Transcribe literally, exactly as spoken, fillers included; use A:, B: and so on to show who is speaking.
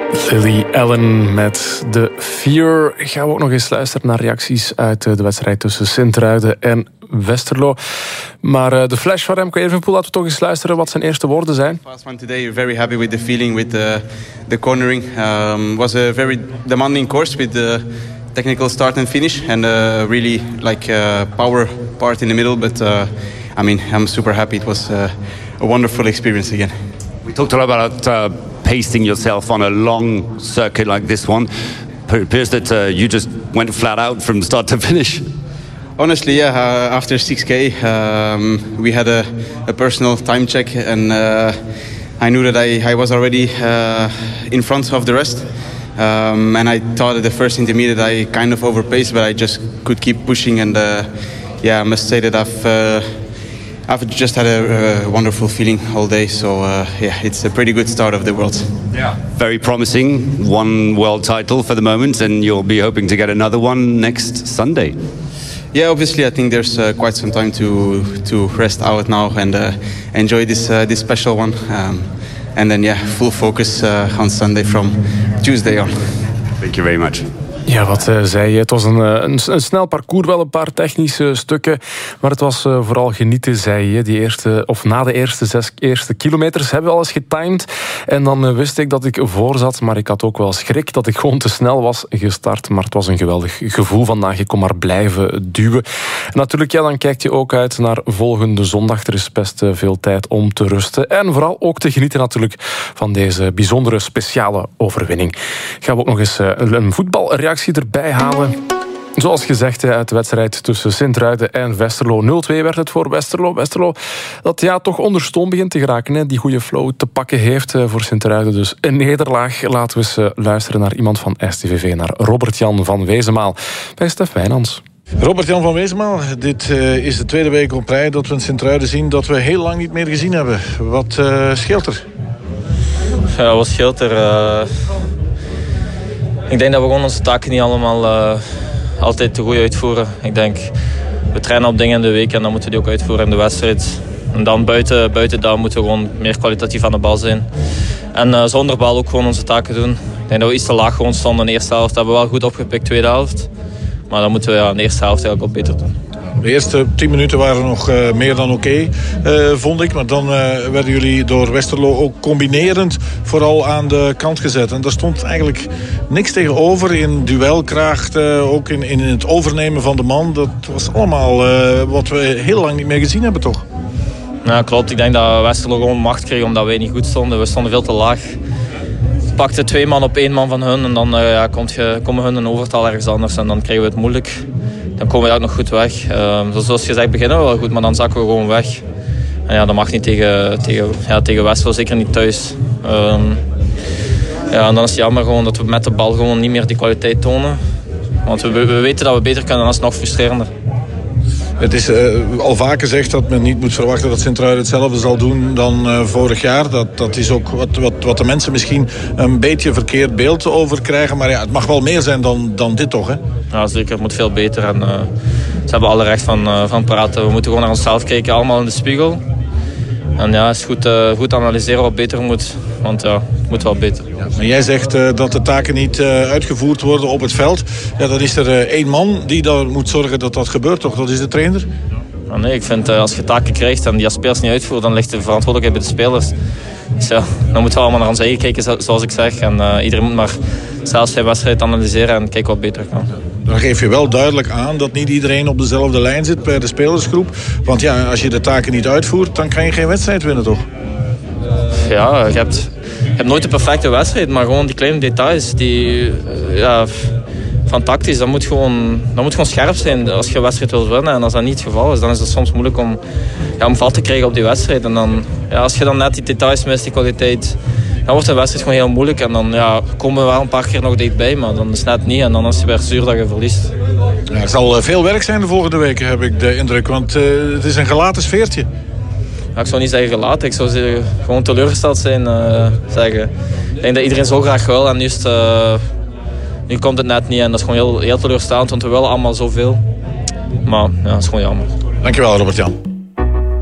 A: Lily Allen met The Fear. Gaan we ook nog eens luisteren naar reacties uit de wedstrijd tussen Sint-Truiden en Westerlo. Maar de flash van Remco Evenepoel, laten we toch eens luisteren wat zijn eerste woorden zijn.
B: Last one today, very happy with the feeling, with the, the cornering. Um, was a very demanding course with the technical start and finish, and uh, really like uh, power part in the middle. But uh, I mean, I'm super happy. It was uh, a wonderful experience again.
C: We talked a lot about uh, pacing yourself on a long circuit like this one. It appears that uh, you just went flat out from start to finish.
B: Honestly, yeah. Uh, after six K, um, we had a, a personal time check, and uh, I knew that I, I was already uh, in front of the rest. Um, and I thought at the first intermediate I kind of overpaced, but I just could keep pushing. And uh, yeah, I must say that I've uh, I've just had a, a wonderful feeling all day. So uh, yeah, it's a pretty good start of the Worlds.
C: Yeah, very promising. One world title for the moment, and you'll be hoping to get another one next Sunday.
B: Yeah, obviously, I think there's uh, quite some time to to rest out now and uh, enjoy this uh, this special one. Um, and then, yeah, full focus uh, on Sunday from Tuesday on.
C: Thank you very much.
A: Ja, wat uh, zei je? Het was een, een, een snel parcours, wel een paar technische stukken. Maar het was uh, vooral genieten, zei je. Die eerste, of na de eerste zes eerste kilometers hebben we alles getimed. En dan uh, wist ik dat ik voor zat. Maar ik had ook wel schrik dat ik gewoon te snel was gestart. Maar het was een geweldig gevoel vandaag. Ik kon maar blijven duwen. En natuurlijk, ja, dan kijk je ook uit naar volgende zondag. Er is best uh, veel tijd om te rusten. En vooral ook te genieten natuurlijk van deze bijzondere speciale overwinning. Gaan we ook nog eens uh, een voetbalreactie erbij halen. Zoals gezegd, uit de wedstrijd tussen Sint-Truiden en Westerlo. nul twee werd het voor Westerlo. Westerlo dat ja, toch onder stoom begint te geraken. Hè. Die goede flow te pakken heeft voor Sint-Truiden. Dus een nederlaag. Laten we eens luisteren naar iemand van S T V V. Naar Robert-Jan van Wezenmaal. Bij Stef Wijnands.
D: Robert-Jan van Wezenmaal, dit uh, is de tweede week op rij dat we in Sint-Truiden zien dat we heel lang niet meer gezien hebben. Wat uh, scheelt er?
E: Ja, wat scheelt er? Uh... Ik denk dat we gewoon onze taken niet allemaal uh, altijd te goed uitvoeren. Ik denk, we trainen op dingen in de week en dan moeten we die ook uitvoeren in de wedstrijd. En dan buiten, buiten dat moeten we gewoon meer kwalitatief aan de bal zijn. En uh, zonder bal ook gewoon onze taken doen. Ik denk dat we iets te laag gewoon stonden in de eerste helft. Dat hebben we wel goed opgepikt, tweede helft. Maar dan moeten we ja, in de eerste helft eigenlijk ook beter doen.
D: De eerste tien minuten waren nog uh, meer dan oké, okay, uh, vond ik. Maar dan uh, werden jullie door Westerlo ook combinerend vooral aan de kant gezet. En daar stond eigenlijk niks tegenover in duelkracht, uh, ook in, in het overnemen van de man. Dat was allemaal uh, wat we heel lang niet meer gezien hebben, toch?
E: Ja, klopt. Ik denk dat Westerlo gewoon macht kreeg omdat wij niet goed stonden. We stonden veel te laag. We pakten twee man op één man van hun en dan uh, ja, komt je, komen hun een overtal ergens anders en dan krijgen we het moeilijk. Dan komen we ook nog goed weg. Uh, zoals gezegd beginnen we wel goed, maar dan zakken we gewoon weg. En ja, dat mag niet tegen, tegen, ja, tegen Westerlo, zeker niet thuis. Uh, ja, en dan is het jammer gewoon dat we met de bal gewoon niet meer die kwaliteit tonen. Want we, we weten dat we beter kunnen en dat is nog frustrerender.
D: Het is uh, al vaker gezegd dat men niet moet verwachten dat Sint-Truiden hetzelfde zal doen dan uh, vorig jaar. Dat, dat is ook wat, wat, wat de mensen misschien een beetje verkeerd beeld over krijgen. Maar ja, het mag wel meer zijn dan, dan dit toch, hè?
E: Ja, zeker. Het moet veel beter. En, uh, ze hebben alle recht van, uh, van praten. We moeten gewoon naar onszelf kijken, allemaal in de spiegel. En ja, het is goed, uh, goed analyseren wat beter moet. Want ja, het moet wel beter.
D: Ja, maar jij zegt uh, dat de taken niet uh, uitgevoerd worden op het veld. Ja, dan is er uh, één man die daar moet zorgen dat dat gebeurt, toch? Dat is de trainer?
E: Ja, nee, ik vind uh, als je taken krijgt en die als spelers niet uitvoert, dan ligt de verantwoordelijkheid bij de spelers. Dus ja, dan moeten we allemaal naar ons eigen kijken, zoals ik zeg. En uh, iedereen moet maar zelf zijn wedstrijd analyseren en kijken wat beter kan.
D: Dan geef je wel duidelijk aan dat niet iedereen op dezelfde lijn zit bij de spelersgroep. Want ja, als je de taken niet uitvoert, dan kan je geen wedstrijd winnen, toch?
E: Ja, je hebt, je hebt nooit de perfecte wedstrijd, maar gewoon die kleine details, die, ja, van tactisch, dat moet, gewoon, dat moet gewoon scherp zijn als je een wedstrijd wilt winnen. En als dat niet het geval is, dan is het soms moeilijk om, ja, om vat te krijgen op die wedstrijd. En dan, ja, als je dan net die details mist, die kwaliteit, dan wordt de wedstrijd gewoon heel moeilijk. En dan ja, komen we wel een paar keer nog dichtbij, maar dan is het net niet. En dan is het weer zuur dat je verliest.
D: Ja, er zal veel werk zijn de volgende weken, heb ik de indruk. Want uh, het is een gelaten sfeertje.
E: Ja, ik zou niet zeggen gelaten. Ik zou zeggen, gewoon teleurgesteld zijn. Uh, zeggen. Ik denk dat iedereen zo graag wil. En nu, is het, uh, nu komt het net niet. En dat is gewoon heel, heel teleurstellend. Want we willen allemaal zoveel. Maar ja, dat is gewoon jammer.
D: Dankjewel, Robert-Jan.